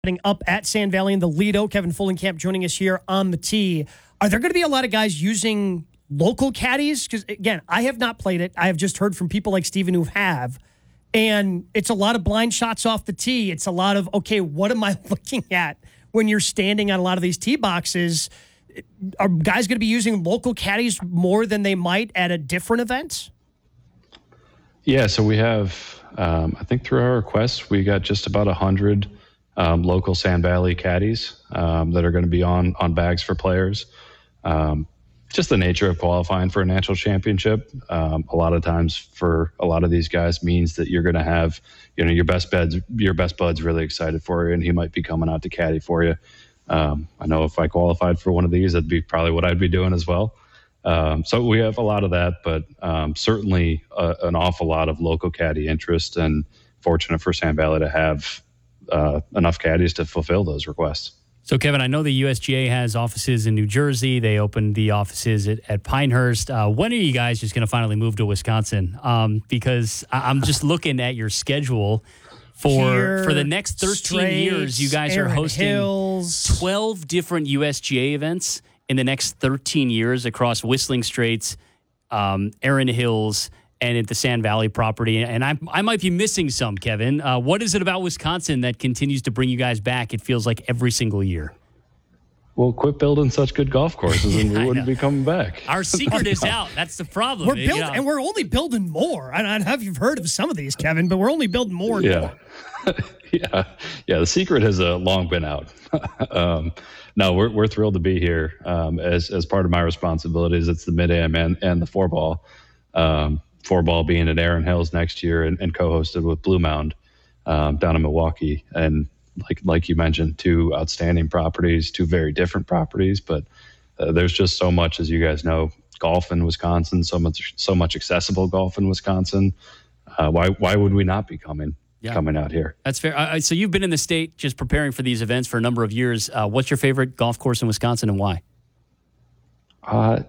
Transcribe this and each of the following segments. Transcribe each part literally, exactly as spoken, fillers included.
up at Sand Valley in the Lido. Kevin Fullenkamp joining us here on the tee. Are there going to be a lot of guys using local caddies? Because, again, I have not played it. I have just heard from people like Steven who have. And it's a lot of blind shots off the tee. It's a lot of, okay, what am I looking at when you're standing on a lot of these tee boxes? Are guys going to be using local caddies more than they might at a different event? Yeah, so we have, um, I think through our requests, we got just about one hundred um, local Sand Valley caddies um, that are going to be on on bags for players. Um, just the nature of qualifying for a national championship, um, a lot of times for a lot of these guys means that you're going to have, you know, your best buds, your best bud's really excited for you, and he might be coming out to caddy for you. Um, I know if I qualified for one of these, that'd be probably what I'd be doing as well. Um, so we have a lot of that, but um, certainly a, an awful lot of local caddy interest, and fortunate for Sand Valley to have uh, enough caddies to fulfill those requests. So, Kevin, I know the U S G A has offices in New Jersey. They opened the offices at, at Pinehurst. Uh, when are you guys just going to finally move to Wisconsin? Um, because I, I'm just looking at your schedule. For Here, for the next thirteen Straits, years, you guys Aaron are hosting Hills. twelve different U S G A events in the next thirteen years across Whistling Straits, um, Erin Hills, and at the Sand Valley property. And I I might be missing some, Kevin. Uh, what is it about Wisconsin that continues to bring you guys back? It feels like every single year. Well, quit building such good golf courses and we Yeah, wouldn't be coming back. Our secret is out. That's the problem. We're You building, know. and we're only building more. I don't know if you've heard of some of these, Kevin, but we're only building more and Yeah. more. yeah. Yeah. The secret has uh, long been out. um, no, we're, we're thrilled to be here. Um, as, as part of my responsibilities, it's the mid-am and, and the four ball, um, four ball being at Erin Hills next year and, and co-hosted with Blue Mound, um, down in Milwaukee. And like, like you mentioned, two outstanding properties, two very different properties, but uh, there's just so much, as you guys know, golf in Wisconsin, so much, so much accessible golf in Wisconsin. Uh, why, why would we not be coming? Yeah. coming out here. That's fair. Uh, so you've been in the state just preparing for these events for a number of years. Uh, what's your favorite golf course in Wisconsin and why? Uh,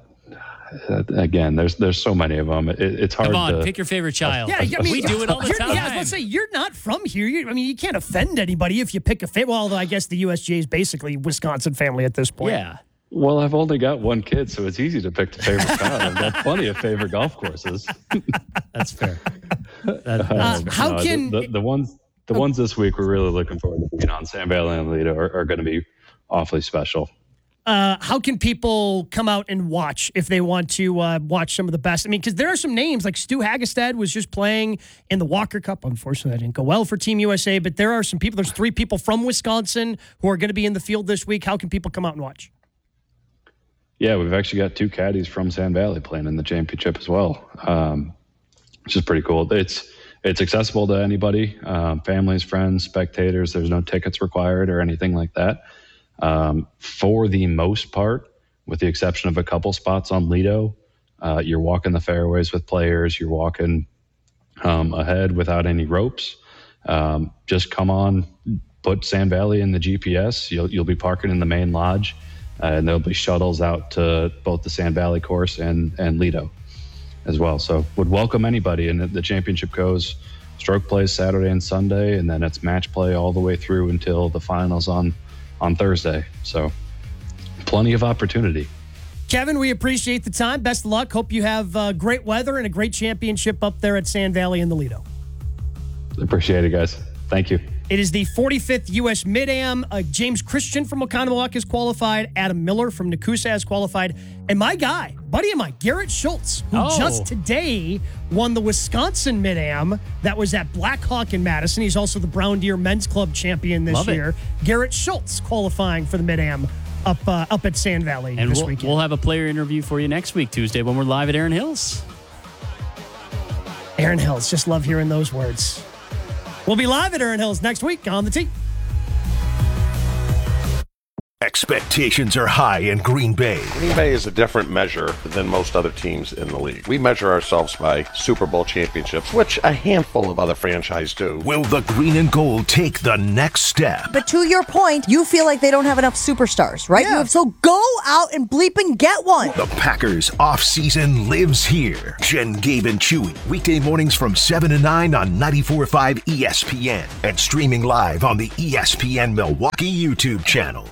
again, there's there's so many of them. It, it's hard Come on, to pick your favorite child. Yeah, I mean, we do it all the you're- time. Yeah, I was going to say, you're not from here. You, I mean, you can't offend anybody if you pick a favorite. Well, although I guess the U S G A is basically Wisconsin family at this point. Yeah. Well, I've only got one kid, so it's easy to pick the favorite child. I've got plenty of favorite golf courses. That's fair. That, Uh, Um, how no, can the, the, the ones the ones this week we're really looking forward to being on Sand Valley and Lido are, are going to be awfully special. uh, how can people come out and watch if they want to uh, watch some of the best? I mean, because there are some names like Stu Hagestad was just playing in the Walker Cup. Unfortunately, that didn't go well for Team U S A. But there are some people. There's three people from Wisconsin who are going to be in the field this week. How can people come out and watch? Yeah, we've actually got two caddies from Sand Valley playing in the championship as well, um, which is pretty cool. It's it's accessible to anybody, um, families, friends, spectators. There's no tickets required or anything like that. Um, for the most part, with the exception of a couple spots on Lido, uh, you're walking the fairways with players. You're walking um, ahead without any ropes. Um, just come on, put Sand Valley in the G P S. You'll you'll be parking in the main lodge. Uh, and there'll be shuttles out to both the Sand Valley course and, and Lido as well. So would welcome anybody. And the championship goes stroke play Saturday and Sunday, and then it's match play all the way through until the finals on, on Thursday. So plenty of opportunity. Kevin, we appreciate the time. Best of luck. Hope you have uh, great weather and a great championship up there at Sand Valley and the Lido. Appreciate it, guys. Thank you. It is the forty-fifth U S Mid-Am. Uh, James Christian from Oconomowoc is qualified. Adam Miller from Nakusa has qualified. And my guy, buddy of mine, Garrett Schultz, who Oh. just today won the Wisconsin Mid-Am that was at Blackhawk in Madison. He's also the Brown Deer Men's Club champion this Love it. year. Garrett Schultz qualifying for the Mid-Am up uh, up at Sand Valley And this we'll, weekend. we'll have a player interview for you next week, Tuesday, when we're live at Erin Hills. Erin Hills, just love hearing those words. We'll be live at Erin Hills next week on the Tee. Expectations are high in Green Bay. Green Bay is a different measure than most other teams in the league. We measure ourselves by Super Bowl championships, which a handful of other franchises do. Will the green and gold take the next step? But to your point, you feel like they don't have enough superstars, right? Yeah. You, so go out and bleep and get one. The Packers offseason lives here. Jen, Gabe, and Chewy. Weekday mornings from seven to nine on ninety-four point five E S P N. And streaming live on the E S P N Milwaukee YouTube channel.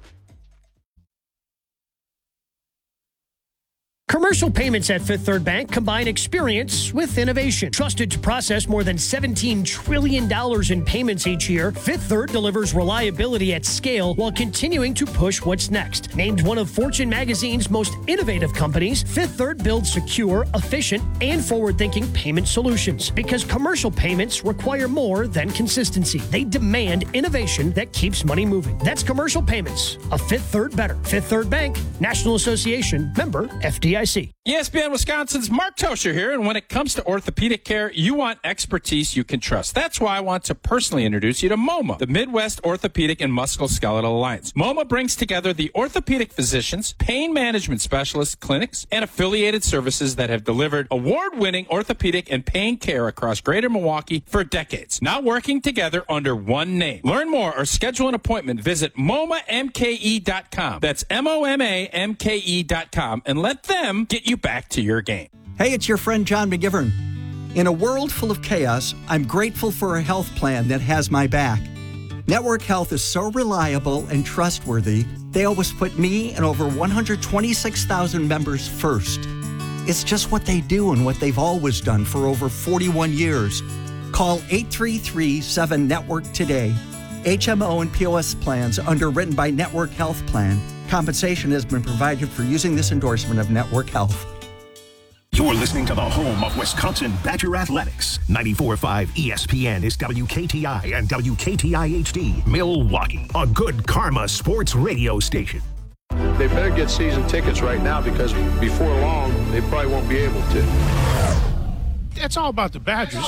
Commercial payments at Fifth Third Bank combine experience with innovation. Trusted to process more than seventeen trillion dollars in payments each year, Fifth Third delivers reliability at scale while continuing to push what's next. Named one of Fortune magazine's most innovative companies, Fifth Third builds secure, efficient, and forward-thinking payment solutions. Because commercial payments require more than consistency. They demand innovation that keeps money moving. That's commercial payments. A Fifth Third better. Fifth Third Bank, National Association, member F D I C. E S P N Wisconsin's Mark Tosher here, and when it comes to orthopedic care, you want expertise you can trust. That's why I want to personally introduce you to MoMA, the Midwest Orthopedic and Musculoskeletal Alliance. MoMA brings together the orthopedic physicians, pain management specialists, clinics, and affiliated services that have delivered award-winning orthopedic and pain care across greater Milwaukee for decades. Now working together under one name. Learn more or schedule an appointment. Visit M O M A M K E dot com. That's M O M A M K E dot com, and let them get you back to your game. Hey, it's your friend John McGivern. In a world full of chaos, I'm grateful for a health plan that has my back. Network Health is so reliable and trustworthy, they always put me and over one hundred twenty-six thousand members first. It's just what they do and what they've always done for over forty-one years. Call eight three three, seven, network today. H M O and P O S plans underwritten by Network Health Plan. Compensation has been provided for using this endorsement of Network Health. You're listening to the home of Wisconsin Badger Athletics. ninety-four point five E S P N is W K T I and W K T I H D, Milwaukee, a good karma sports radio station. They better get season tickets right now because before long, they probably won't be able to. It's all about the Badgers.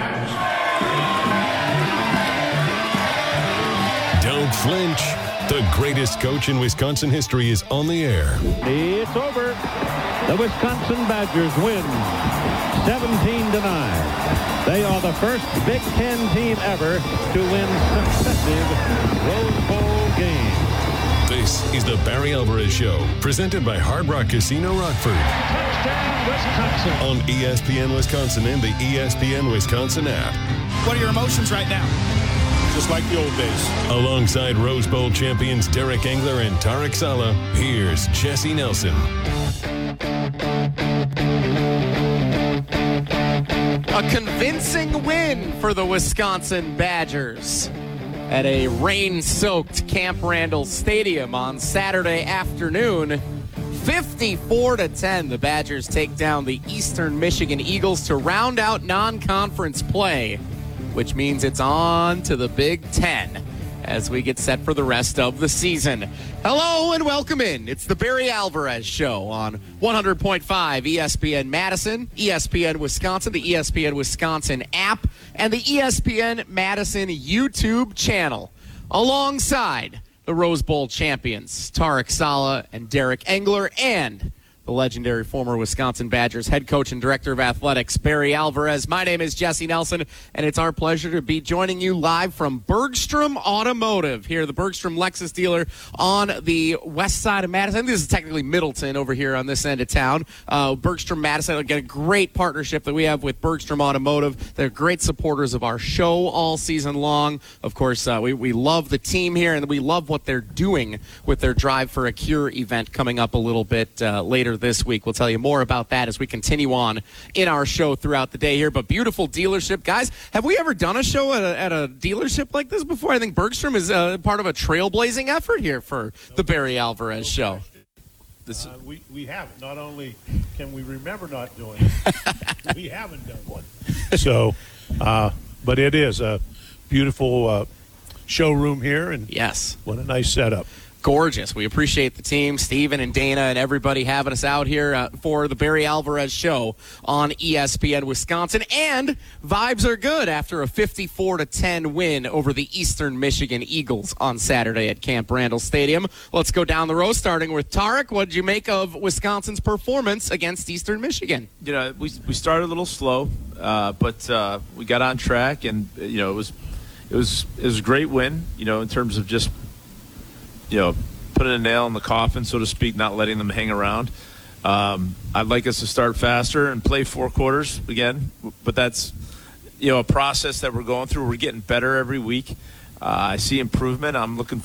Don't flinch. The greatest coach in Wisconsin history is on the air. It's over. The Wisconsin Badgers win seventeen to nine. They are the first Big Ten team ever to win successive Rose Bowl games. This is the Barry Alvarez Show, presented by Hard Rock Casino Rockford. Touchdown, Wisconsin. On E S P N Wisconsin and the E S P N Wisconsin app. What are your emotions right now? Just like the old days. Alongside Rose Bowl champions Derek Engler and Tarek Saleh, here's Jesse Nelson. A convincing win for the Wisconsin Badgers at a rain-soaked Camp Randall Stadium on Saturday afternoon. fifty-four to ten, the Badgers take down the Eastern Michigan Eagles to round out non-conference play, which means it's on to the Big Ten as we get set for the rest of the season. Hello and welcome in. It's the Barry Alvarez Show on one hundred point five E S P N Madison, E S P N Wisconsin, the E S P N Wisconsin app, and the E S P N Madison YouTube channel. Alongside the Rose Bowl champions, Tarek Saleh and Derek Engler, and the legendary former Wisconsin Badgers head coach and director of athletics, Barry Alvarez. My name is Jesse Nelson, and it's our pleasure to be joining you live from Bergstrom Automotive here, the Bergstrom Lexus dealer on the west side of Madison. This is technically Middleton over here on this end of town. Uh, Bergstrom Madison, again, a great partnership that we have with Bergstrom Automotive. They're great supporters of our show all season long. Of course, uh, we, we love the team here, and we love what they're doing with their Drive for a Cure event coming up a little bit uh, later this week. We'll tell you more about that as we continue on in our show throughout the day here. But beautiful dealership. Guys, have we ever done a show at a, at a dealership like this before? I think Bergstrom is uh, part of a trailblazing effort here for the Barry Alvarez Show. This uh, we, we haven't. Not only can we remember not doing it, we haven't done one. So, uh, but it is a beautiful uh, showroom here. And yes, what a nice setup. gorgeous. We appreciate the team, Steven and Dana and everybody having us out here uh, for the Barry Alvarez Show on E S P N Wisconsin. And vibes are good after a fifty-four to ten win over the Eastern Michigan Eagles on Saturday at Camp Randall Stadium. Let's go down the row, starting with Tarek. What did you make of Wisconsin's performance against Eastern Michigan? You know, we we started a little slow, uh, but uh, we got on track, and you know, it was it was it was a great win. You know, in terms of just you know, putting a nail in the coffin, so to speak, not letting them hang around. Um, I'd like us to start faster and play four quarters again, but that's, you know, a process that we're going through. We're getting better every week. Uh, I see improvement. I'm looking